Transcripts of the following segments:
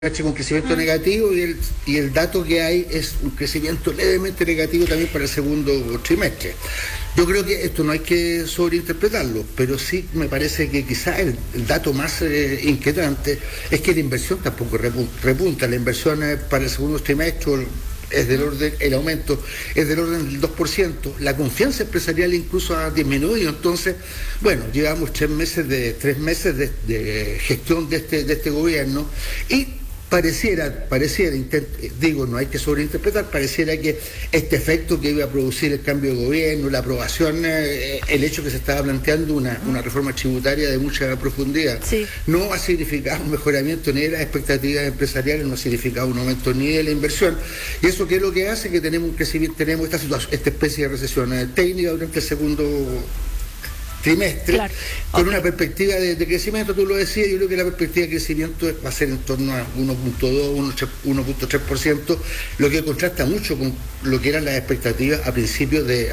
con crecimiento negativo y el dato que hay es un crecimiento levemente negativo también para el segundo trimestre. Yo creo que esto no hay que sobreinterpretarlo, pero sí me parece que quizás el dato más inquietante es que la inversión tampoco repunta. La inversión para el segundo trimestre es del orden, el aumento es del orden del 2%, la confianza empresarial incluso ha disminuido. Entonces, bueno, llevamos 3 meses de gestión de este gobierno y pareciera, digo, no hay que sobreinterpretar, pareciera que este efecto que iba a producir el cambio de gobierno, la aprobación, el hecho que se estaba planteando una reforma tributaria de mucha profundidad, sí, no ha significado un mejoramiento ni de las expectativas empresariales, no ha significado un aumento ni de la inversión, y eso que es lo que hace que tenemos un crecimiento, tenemos esta especie de recesión técnica durante el segundo trimestre, claro, con una perspectiva de crecimiento, tú lo decías. Yo creo que la perspectiva de crecimiento va a ser en torno a 1.2, 1.3%, lo que contrasta mucho con lo que eran las expectativas a principios del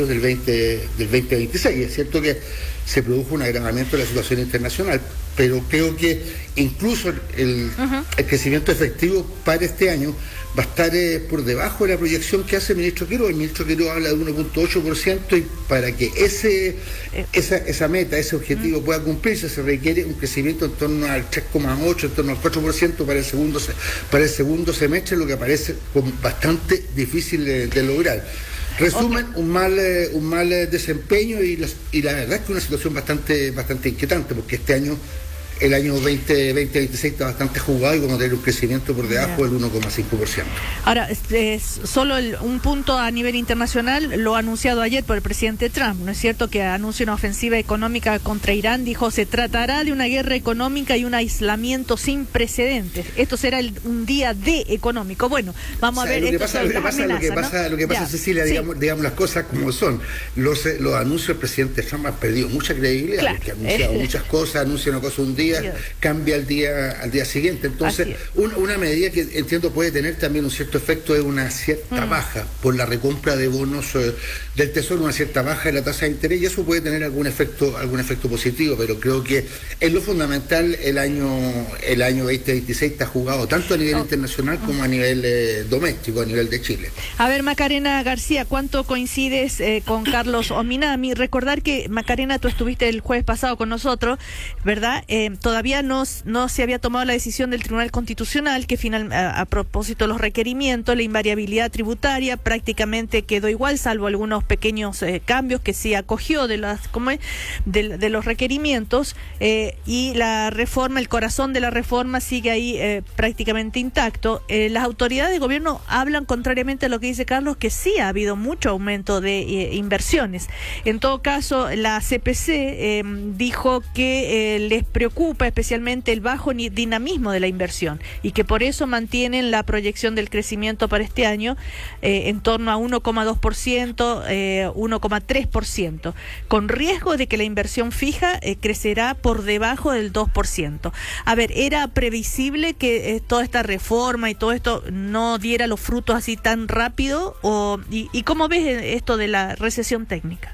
2026. Es cierto que se produjo un agravamiento de la situación internacional, pero creo que incluso el crecimiento efectivo para este año va a estar por debajo de la proyección que hace el ministro Quiroga. El ministro Quiroga habla de 1.8%, y para que esa meta, ese objetivo pueda cumplirse, se requiere un crecimiento en torno al 3,8%, en torno al 4% para el segundo semestre, lo que parece bastante difícil de lograr. Resumen, un mal desempeño y la verdad es que una situación bastante inquietante, porque este año, el año 2026 está bastante jugado y vamos a tener un crecimiento por debajo del 1,5%. Ahora, solo un punto a nivel internacional, lo anunciado ayer por el presidente Trump, ¿no es cierto? Que anuncia una ofensiva económica contra Irán. Dijo, se tratará de una guerra económica y un aislamiento sin precedentes. Esto será un día D económico. Bueno, vamos a ver. Lo que pasa, Cecilia, sí, digamos las cosas como son. Los anuncios del presidente Trump han perdido mucha credibilidad, claro, porque ha anunciado muchas cosas, anuncia una cosa un día, cambia al día siguiente. Entonces, una medida que entiendo puede tener también un cierto efecto es una cierta baja por la recompra de bonos del Tesoro, una cierta baja de la tasa de interés, y eso puede tener algún efecto positivo, pero creo que en lo fundamental el año 2026 está jugado tanto a nivel internacional como a nivel doméstico, a nivel de Chile. A ver, Macarena García, ¿cuánto coincides con Carlos Ominami? Recordar que, Macarena, tú estuviste el jueves pasado con nosotros, ¿verdad? Todavía no se había tomado la decisión del Tribunal Constitucional que a propósito de los requerimientos, la invariabilidad tributaria prácticamente quedó igual, salvo algunos pequeños cambios que sí acogió de los requerimientos, y la reforma, el corazón de la reforma sigue ahí prácticamente intacto. Las autoridades de gobierno hablan, contrariamente a lo que dice Carlos, que sí ha habido mucho aumento de inversiones. En todo caso, la CPC dijo que les preocupa especialmente el bajo dinamismo de la inversión y que por eso mantienen la proyección del crecimiento para este año en torno a 1,2%, 1,3%, con riesgo de que la inversión fija crecerá por debajo del 2%. A ver, ¿era previsible que toda esta reforma y todo esto no diera los frutos así tan rápido? ¿Y cómo ves esto de la recesión técnica?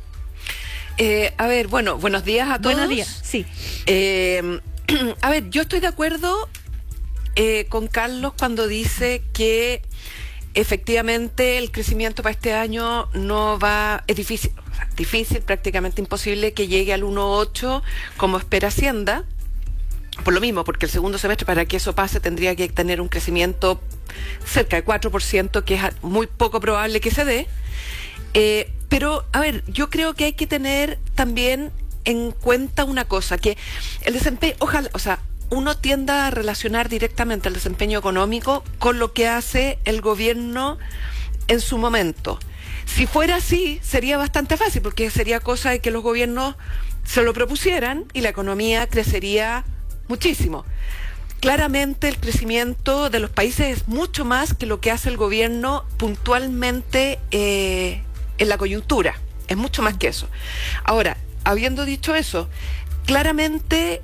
A ver, bueno, buenos días a todos. Buenos días, sí. A ver, yo estoy de acuerdo con Carlos cuando dice que efectivamente el crecimiento para este año es difícil, prácticamente imposible que llegue al 1,8 como espera Hacienda. Por lo mismo, porque el segundo semestre, para que eso pase, tendría que tener un crecimiento cerca del 4%, que es muy poco probable que se dé. Pero, a ver, yo creo que hay que tener también en cuenta una cosa, que el desempeño, uno tiende a relacionar directamente el desempeño económico con lo que hace el gobierno en su momento. Si fuera así, sería bastante fácil, porque sería cosa de que los gobiernos se lo propusieran y la economía crecería muchísimo. Claramente el crecimiento de los países es mucho más que lo que hace el gobierno puntualmente en la coyuntura, es mucho más que eso. Ahora, habiendo dicho eso, claramente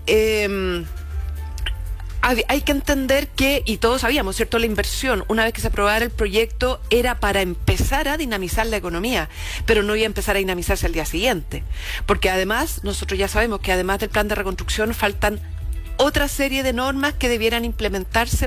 hay que entender que, y todos sabíamos, ¿cierto?, la inversión, una vez que se aprobara el proyecto, era para empezar a dinamizar la economía, pero no iba a empezar a dinamizarse al día siguiente, porque además, nosotros ya sabemos que además del plan de reconstrucción faltan otra serie de normas que debieran implementarse